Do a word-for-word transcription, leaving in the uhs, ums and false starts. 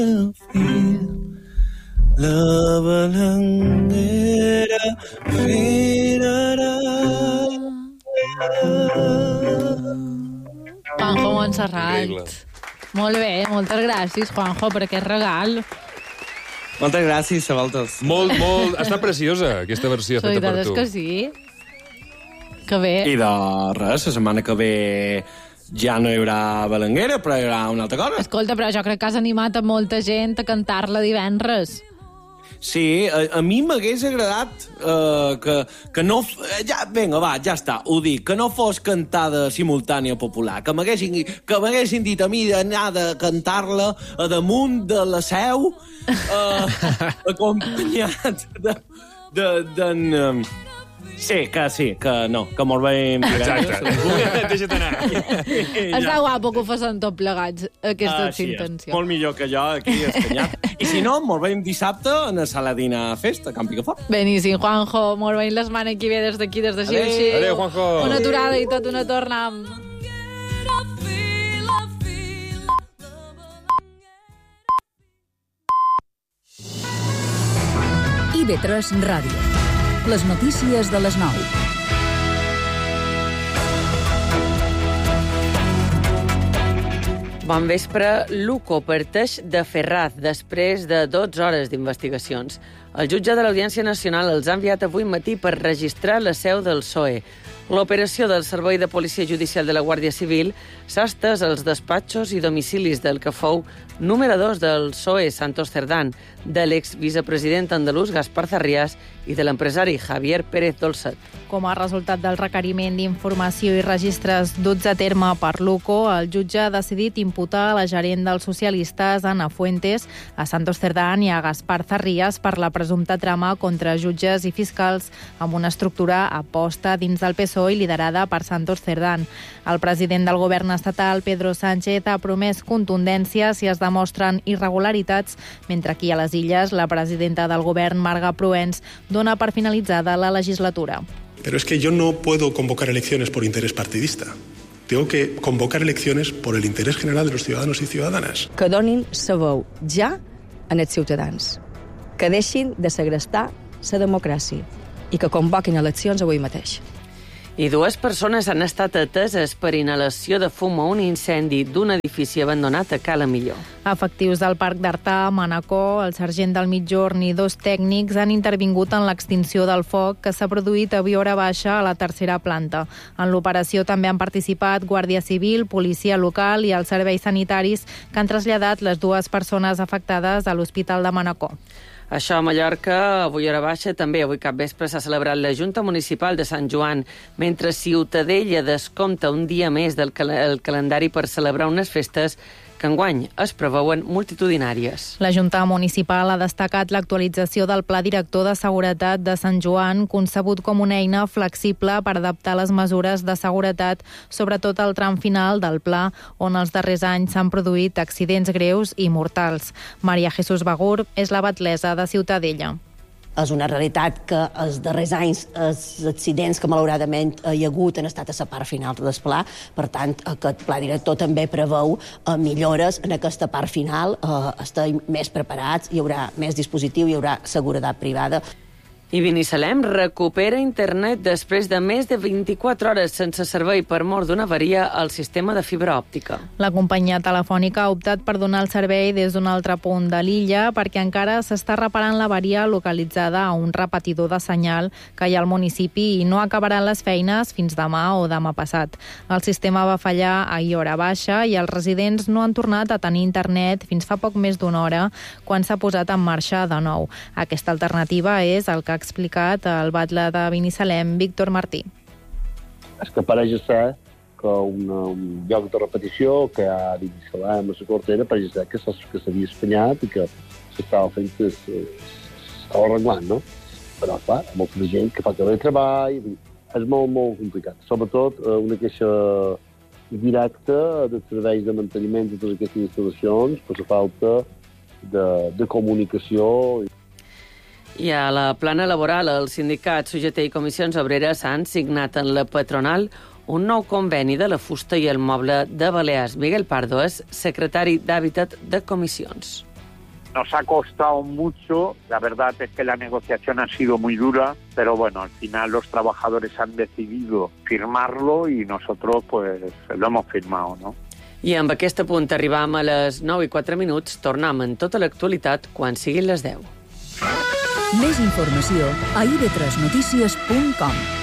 La balanguera finarà. Juanjo Montserrat. Molt bé, moltes gràcies, Juanjo, per aquest regal. Moltes gràcies a vosaltres. Molt, molt... Està preciosa, aquesta versió La feta per veritat tu. és que sí. Que bé. I de res, la setmana que ve ja no hi haurà balanguera, però hi haurà una altra cosa. Escolta, però jo crec que has animat a molta gent a cantar-la divendres. Sí, a, a mi m'hagués agradat uh, que, que no... Ja, vinga, va, ja està, ho dic, que no fos cantada simultània popular, que m'haguessin que m'haguessin dit a mi d'anar de cantar-la a damunt de la seu, uh, acompanyat de... de, de, de Sí, que sí, que no, que molt bé... Exacte, deixa't anar. Està guapo que ho facin tot plegats, aquesta Així és, intenció. molt millor que jo aquí escanyat. I si no, molt bé dissabte a la Saladina Festa, a Camp Picafort. Beníssim, Juanjo, molt bé la setmana que ve des d'aquí, des de Xiu-Xiu. Adéu, Juanjo. Una aturada i tot una torna. I ve tres Ràdio. Les notícies de les nou. Bon vespre. Luco parteix de Ferraz després de dotze hores d'investigacions. El jutge de l'Audiència Nacional els ha enviat avui matí per registrar la seu del P S O E. L'operació del Servei de Policia Judicial de la Guàrdia Civil s'ha estès als despatxos i domicilis del que fou número dos del P S O E, Santos Cerdán, de l'exvicepresident andalús Gaspar Zarrias i de l'empresari Javier Pérez Dolcet. Com a resultat del requeriment d'informació i registres duts a terme per Luco, el jutge ha decidit imputar a la gerent dels socialistes, Ana Fuentes, a Santos Cerdán i a Gaspar Zarrias per la presumpta trama contra jutges i fiscals amb una estructura aposta dins del P S O E i liderada per Santos Cerdán. El president del govern estatal, Pedro Sánchez, ha promès contundència si es demostren irregularitats, mentre aquí a les Illes la presidenta del govern, Marga Proens, dona per finalitzada la legislatura. Pero es que yo no puedo convocar elecciones por interés partidista. Tengo que convocar elecciones por el interés general de los ciudadanos y ciudadanas. Que donin sa veu ja en els ciutadans. Que deixin de segrestar la democràcia i que convoquin eleccions avui mateix. I dues persones han estat ateses per inhalació de fum a un incendi d'un edifici abandonat a Cala Millor. Efectius del Parc d'Artà, a Manacor, el sergent del Migjorn i dos tècnics han intervingut en l'extinció del foc que s'ha produït avui hora baixa a la tercera planta. En l'operació també han participat Guàrdia Civil, policia local i els serveis sanitaris que han traslladat les dues persones afectades a l'Hospital de Manacor. Això a Mallorca, avui hora baixa, també avui capvespre s'ha celebrat la Junta Municipal de Sant Joan, mentre Ciutadella descompta un dia més del cal- el calendari per celebrar unes festes que enguany es preveuen multitudinàries. La Junta Municipal ha destacat l'actualització del Pla Director de Seguretat de Sant Joan, concebut com una eina flexible per adaptar les mesures de seguretat, sobretot al tram final del pla, on els darrers anys s'han produït accidents greus i mortals. Maria Jesús Bagur és la batlessa de Ciutadella. És una realitat que els darrers anys els accidents que malauradament hi ha hagut han estat a la part final del pla. Per tant, aquest pla director també preveu millores en aquesta part final. Estem més preparats, hi haurà més dispositiu, hi haurà seguretat privada. I Binissalem recupera internet després de més de vint-i-quatre hores sense servei per mort d'una avaria al sistema de fibra òptica. La companyia telefònica ha optat per donar el servei des d'un altre punt de l'illa perquè encara s'està reparant l'avaria localitzada a un repetidor de senyal que hi ha al municipi i no acabaran les feines fins demà o demà passat. El sistema va fallar ahir hora baixa i els residents no han tornat a tenir internet fins fa poc més d'una hora quan s'ha posat en marxa de nou. Aquesta alternativa és el que ha explicat el batle de Binissalem, Víctor Martí. És que pareix ser que un, un lloc de repetició que ha Binissalem a la cartera pareix ser que s'havia espanyat i que s'estava fent que s'estava arreglant, no? Però, clar, molta gent que fa també treball, és molt, molt complicat. Sobretot una queixa directa de serveis de manteniment de totes aquestes instal·lacions per la falta de, de comunicació. I a la plana laboral, els sindicats U G T i Comissions Obreres han signat en la patronal un nou conveni de la fusta i el moble de Balears. Miguel Pardo és secretari d'Hàbitat de Comissions. Nos ha costado mucho, la verdad es que la negociación ha sido muy dura, pero bueno, al final los trabajadores han decidido firmarlo y nosotros pues lo hemos firmado, ¿no? I amb aquest punt arribam a les nou i quatre minuts, tornem en tota l'actualitat quan siguin les deu. Més informació a i ve tres notícies punt com.